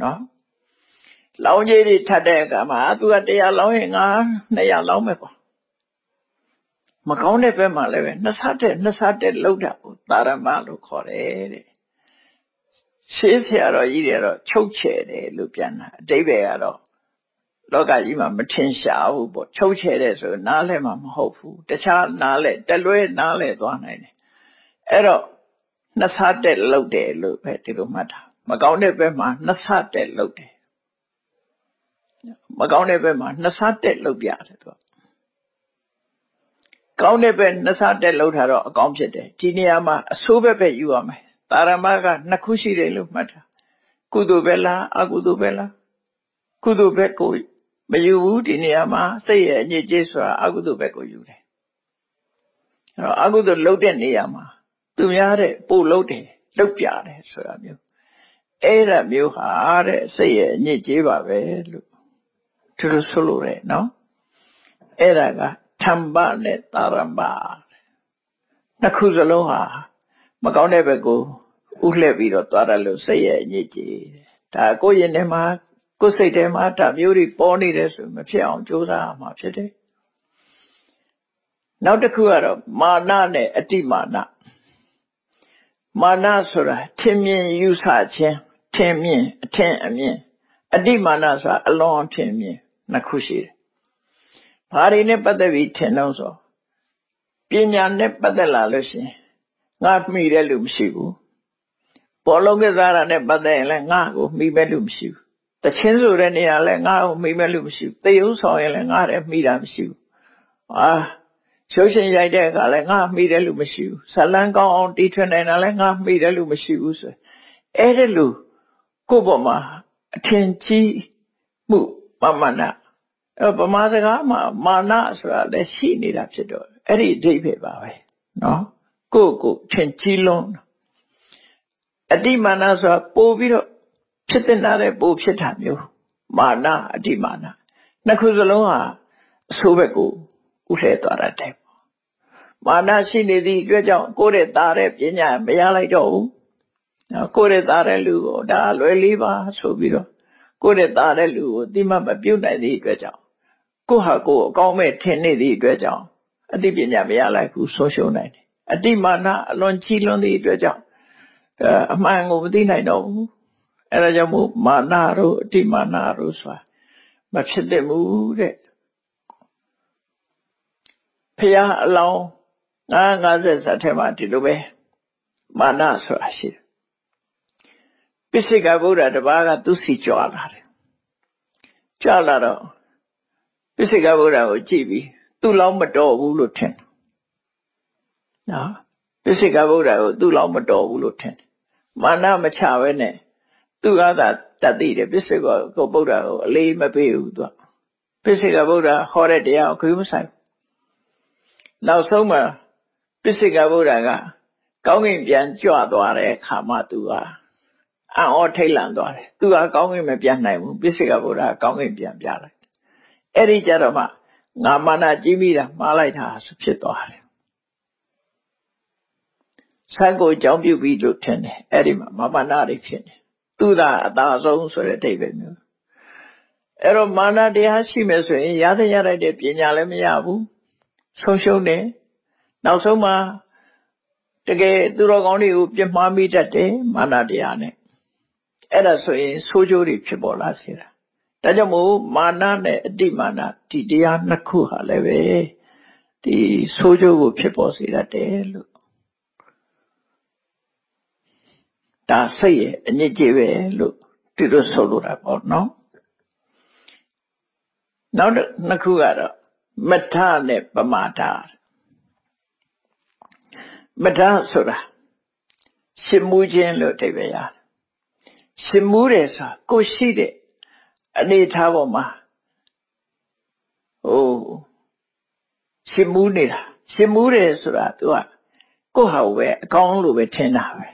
no long jedi thade kama tu atia long nga ne ya long me kwa ma kaung de be ma le be nasate lou da tarama lo khaw de de shey sia ro ji de ro chouk che de lo pyan na adaibai ga ro loka ji ma ma thin sha bu po chouk che de so na le ma ma hout pu tacha na le talwe na le twa nai de ai ro nasate lou de lo be ti lo mat ta ma kaung de be ma nasate lou de ma kaung de be ma nasate lou pya de to kaung de be nasate lou tha ro a kaung phit de di neya ma aso be be yu ya mai tarama ga 2 ခုရှိတယ်လို့မှတ်တာကုသိုလ်ပဲလားအကုသိုလ်ပဲလားကုသိုလ်ပဲကိုမယူဘူးဒီနေရာမှာစိတ်ရဲ့အညစ်အကြေးဆိုတာအကုသိုလ်ပဲကိုယူတယ်အဲ့တော့အကုသိုလ်လုပ်တဲ့နေရာမှာသူများတဲ့ပို့လုပ်တယ်လုပ်ပြတယ်ဆိုတာမျိုးအဲ့ဒါမျိုးဟာတဲ့စိတ်ရဲ့အညစ်အကြေးပါပဲလို့သူတို့ဆိုလို့ရတယ်နော်အဲ့ဒါကထမ္ပနဲ့တာရမ္ပနှစ်ခုစလုံးဟာမကောင်းတဲ့ဘက်ကိုဥလှည့်ပြီးတော့သွားတယ်လို့စိတ်ရဲ့အညစ်အကြေးဒါကိုယ့်ရင်ထဲမှာကိုယ်စိတ်ထဲမှာဒါမျိုးတွေပေါ်နေတယ်ဆိုမဖြစ်အောင်ကြိုးစားရမှာဖြစ်တယ်နောက်တစ်ခုကတော့မာနနဲ့အတိမာနမာနဆိုတာထင်မြင်ယူဆခြင်းထင်မြင်အထင်အမြင်အတိမာနဆိုတာအလွန်ထင်မြင်နှစ်ခုရှိတယ်ဘာတွေနဲ့ပတ်သက်ပြီးထင်တော့ဆိုပညာနဲ့ပတ်သက်လာလို့ရှိရင်ငါမှီတဲ့လူမရှိဘူးဘောလုံးကစားတာနဲ့ပတ်သက်ရင်လည်းငါ့ကိုမှီမဲ့လူမရှိဘူးတချင်းဆိုတဲ့နေရာလဲငါ့ကိုမှီမဲ့လူမရှိဘူးသေုပ်ဆောင်ရင်လည်းငါ့ရဲ့မှီတာမရှိဘူးရုပ်ရှင်ရိုက်တဲ့အခါလဲငါမှီတဲ့လူမရှိဘူးဇလန်းကောင်းအောင်တီးထွင်နေတာလဲငါမှီတဲ့လူမရှိဘူးဆိုအဲ့ဒီလူကိုယ့်ပေါ်မှာအထင်ကြီးမှုမာနဗမာစကားမှာမာနဆိုတာလည်းရှိနေတာဖြစ်တော့အဲ့ဒီအဓိပ္ပာယ်ပါပဲနော်ကိုထင်ကြီးလုံးအတိမာနဆိုတာပို့ပြီးတော့ဖြစ်တဲ့ပို့ဖြစ်တာမျိုးမာနအတိမာနနှစ်ခုစလုံးဟာအဆိုးဘက်ကိုဥလှည့်သွားတတ်တယ်မာနရှိနေသည့်အတွက်ကြောင့်ကိုယ့်ရဲ့သားတဲ့ပညာမရလိုက်တော့ဘူးကိုယ့်ရဲ့သားတဲ့လူကိုဒါလွယ်လေးပါဆိုပြီးတော့ကိုယ့်ရဲ့သားတဲ့လူကိုတိမမပြုတ်နိုင်သည့်အတွက်ကြောင့်ကိုယ့်ဟာကိုယ်အကောင်းမဲ့ထင်နေသည့်အတွက်ကြောင့်အသိပညာမရလိုက်ဘူးဆုံးရှုံးနိုင်တယ်အတိမာနအလွန်ကြီးလွန်းသည့်အတွက်ကြောင့်အမှန်ကိုမသိနိုင်တော့ဘူးအဲဒါကြောင့်မို့မာနတို့အတိမာနတို့ဆိုတာမဖြစ်သင့်ဘူးတဲ့ဖရာအလောင်း50ထဲမှာဒီလိုပဲမာနဆိုတာရှိတယ်ပိစိကဗုဒ္ဓတပါးကသူစီကြွလာတယ်ကြွလာတော့ပိစိကဗုဒ္ဓကိုကြည့်ပြီးသူ့လောက်မတော်ဘူးလို့ထင်တယ်နော်ပိစိကဗုဒ္ဓကိုသူ့လောက်မတော်ဘူးလို့ထင်တယ်မာနမချပဲနဲ့သူကသာတတ်သိတယ်ပိစိကဗုဒ္ဓကိုအလေးမပေးဘူးသူကပိစိကဗုဒ္ဓဟောတဲ့တရားကိုမဆိုင်နောက်ဆုံးမှာပိစိကဗုဒ္ဓကကောင်းကင်ပြန်ကြွသွားတဲ့အခါမှသူကအံ့ဩထိတ်လန့်သွားတယ်သူကကောင်းကင်မပြန်နိုင်ဘူးပိစိကဗုဒ္ဓကကောင်းကင်ပြန်ပြလိုက်အဲ့ဒီကြတော့မှငါမာနကြီးမိတာမှားလိုက်တာဆိုဖြစ်သွားတယ်ဆံကိုကြောင်းပြုတ်ပြီးလို့ထင်တယ်အဲ့ဒီမှာမာနတွေဖြစ်နေသူသာအသာဆုံးဆိုတဲ့အဓိပ္ပာယ်မျိုးအဲ့တော့မာနတရားရှိမယ်ဆိုရင်ရတဲ့ရတဲ့ပညာလည်းမရဘူးဆုံးရှုံးတယ်နောက်ဆုံးမှာတကယ်သူတော်ကောင်းတွေကိုပြမှားမိတတ်တယ်မာနတရားနဲ့အဲ့ဒါဆိုရင်ဆိုးကျိုးတွေဖြစ်ပေါ်လာစေတာဒါကြောင့်မို့မာနနဲ့အတိမာနဒီတရားနှစ်ခုဟာလည်းပဲဒီဆိုးကျိုးကိုဖြစ်ပေါ်စေတတ်တယ်လို့ဒါစိတ်ရဲ့အညစ်အကြေးပဲလို့ဒီလိုဆိုလိုတာပေါ့နော်နောက်နှစ်ခုကတော့မထနဲ့ပမာဒမထဆိုတာရှင်မူခြင်းလို့အဓိပ္ပာယ်ရတယ်ရှင်မူတယ်ဆိုတာကိုရှိတဲ့အနေထားပေါ်မှာရှင်မူနေတာရှင်မူတယ်ဆိုတာသူကကိုယ့်ဟာကိုပဲအကောင်းလို့ပဲထင်တာပဲ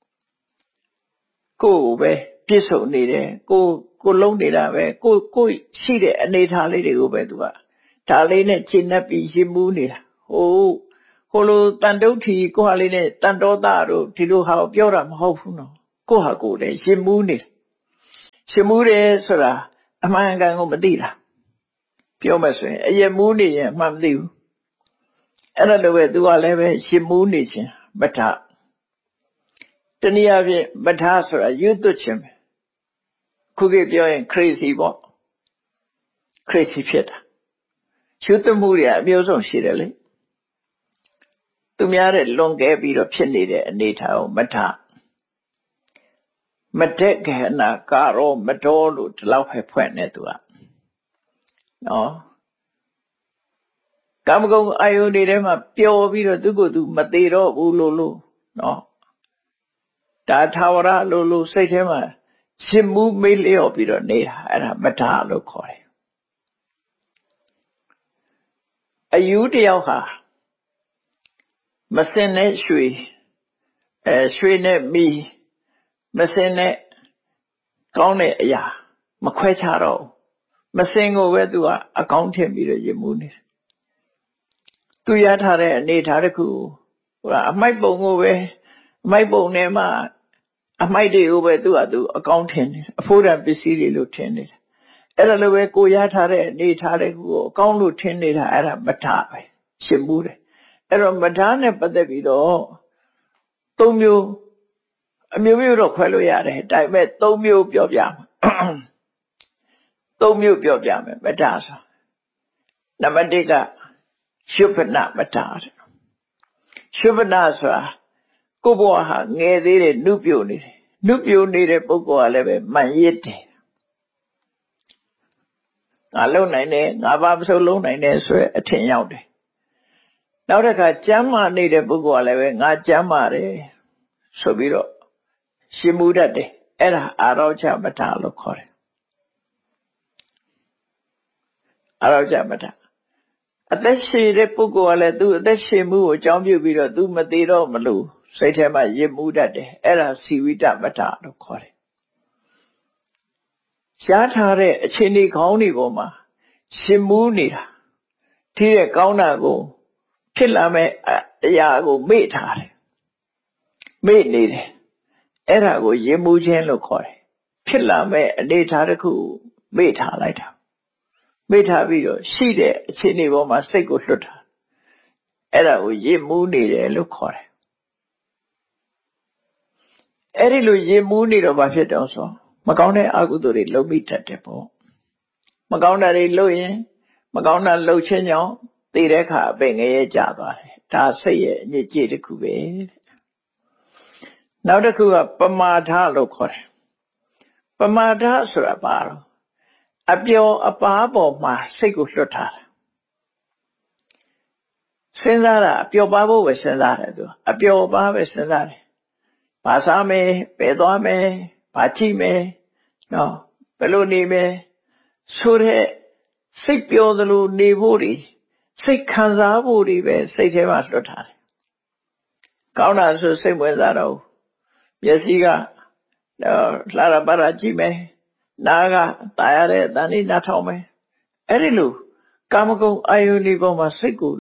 ကိုယ်ကိုပဲပြည့်စုံနေတယ်ကိုလုံးနေတာပဲကိုရှိတဲ့အနေထားလေးတွေကိုပဲသူကဒါလေးနဲ့ရှင်းနှပ်ပြီးရှင်မူနေတာဟိုလိုတန်တုတ်ထီကိုဟာလေးနဲ့တန်တော်သားတို့ဒီလိုဟာကိုပြောတာမဟုတ်ဘူးနော်ကိုဟာကိုလည်းရှင်မူနေတာရှင်မူးတယ်ဆိုတာအမှန်ကန်ကိုမသိတာပြောမယ်ဆိုရင်အယက်မူးနေရင်အမှန်မသိဘူးအဲ့ဒါလိုပဲသူကလည်းပဲရှင်မူးနေခြင်းမထတနည်းအားဖြင့်မထဆိုတာရွတ်သွခြင်းပဲခုခေတ်ပြောရင် crazy ပေါ့ crazy ဖြစ်တာရွတ်သွမှုတွေအမျိုးဆုံးရှိတယ်လေသူများတဲ့လွန်ကဲပြီးတော့ဖြစ်နေတဲ့အနေထားကိုမထမတက်ခဏကာရောမတော်လို့ဒီလောက်ပဲဖွင့်နေသူကနော်ကာမဂုဏ်အာယုန်တွေထဲမှာပျော်ပြီးတော့သူကိုယ်သူမသေးတော့ဘူးလို့နော်ဒါထာဝရလို့စိတ်ထဲမှာရှင်မူးမေးလျော့ပြီးတော့နေတာအဲ့ဒါမထာလို့ခေါ်တယ်အယူတယောက်ဟာမစင်နဲ့ရွှေနဲ့မီမစင်နဲ့ကောင်းတဲ့အရာမခွဲခြားတော့မစင်ကိုပဲသူကအကောင်းထင်ပြီးတော့ရမူးနေတယ်သူရထားတဲ့အနေထားတစ်ခုဟိုအမိုက်ပုံကိုပဲအမိုက်ပုံထဲမှာအမိုက်တွေကိုပဲသူအကောင်းထင်တယ်အဖို့တန်ပစ္စည်းတွေလို့ထင်နေတယ်အဲ့ဒါလိုပဲကိုရထားတဲ့အနေထားတစ်ခုကိုအကောင်းလို့ထင်နေတာအဲ့ဒါမထပဲရှင်မှုတယ်အဲ့တော့မထနဲ့ပတ်သက်ပြီးတော့၃မျိုးအမျိုးတော့ခွဲလို့ရတယ်ဒါပေမဲ့၃မျိုးပြောပြမယ်၃မျိုးပြောပြမယ်မထဆိုနံပါတ်၁ကရှုပ္ပနမထရှုပ္ပနဆိုတာကိုဘဝဟာငယ်သေးတယ်နုပြိုနေတယ်နုပြိုနေတဲ့ပုဂ္ဂိုလ်ကလည်းပဲမှန်ရစ်တယ်ငါလုံနိုင်တယ်ငါဘာမဆိုလုံနိုင်တယ်ဆိုရအထင်ရောက်တယ်နောက်တစ်ခါကျမ်းမာနေတဲ့ပုဂ္ဂိုလ်ကလည်းပဲငါကျမ်းမာတယ်ဆိုပြီးတော့ရှင်မူတတ်တယ်အဲ့ဒါအာရောချမထလို့ခေါ်တယ်အာရောချမထအသက်ရှည်တဲ့ပုဂ္ဂိုလ်ကလည်းသူအသက်ရှည်မှုကိုအကြောင်းပြုပြီးတော့သူမသေးတော့မလို့စိတ်ထဲမှာရစ်မှုတတ်တယ်အဲ့ဒါစီဝိတမထလို့ခေါ်တယ်ရှားထားတဲ့အခြေအနေကောင်းတွေပေါ်မှာရှင်မူးနေတာဒီရဲ့ကောင်းတာကိုဖြစ်လာမဲ့အရာကိုမေ့ထားတယ်မေ့နေတယ်အဲ့ဒါကိုရစ်မှုခြင်းလို့ခေါ်တယ်ဖြစ်လာမဲ့အနေထားတစ်ခုမေ့ထားလိုက်တာမေ့ထားပြီးတော့ရှိတဲ့အခြေအနေပေါ်မှာစိတ်ကိုလွတ်တာအဲ့ဒါကိုရစ်မှုနေတယ်လို့ခေါ်တယ်အဲ့ဒီလိုရစ်မှုနေတော့ဘာဖြစ်တော့ဆိုမကောင်းတဲ့အကုသိုလ်တွေလုပ်မိတတ်တယ်ပေါ့မကောင်းတာတွေလုပ်ရင်မကောင်းတာလုပ်ခြင်းကြောင့်သိတဲ့အခါအပင်ငရဲကျသွားတယ်ဒါစိတ်ရဲ့အညစ်အကြေးတစ်ခုပဲနောက်တစ်ခုကပမာဒလို့ခေါ်တယ်ပမာဒဆိုတာဘာလို့အပျော်အပါးပေါ်မှာစိတ်ကိုလွတ်ထားတာစဉ်းစားတာအပျော်ပါဖို့ပဲစဉ်းစားတယ်သူအပျော်ပါပဲစဉ်းစားတယ်ဘာစားမယ်ဘယ်သွားမယ်ဘာကြည့်မယ်နော်ဘယ်လိုနေမယ်ဆိုတဲ့စိတ်ပျော်သလိုနေဖို့တွေစိတ်ခံစားဖို့တွေပဲစိတ်ထဲမှာလွတ်ထားတယ်ကောင်းတာဆိုစိတ်ဝင်စားတော့မျက်စိကလှရပါရကြည့်မယ်နားကတာရတဲ့အတန်လေးနားထောင်မယ်အဲ့ဒီလိုကာမဂုဏ်အာယုန်ဒီပေါ်မှာစိတ်ကို